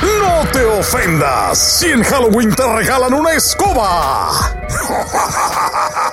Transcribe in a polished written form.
No te ofendas si en Halloween te regalan una escoba.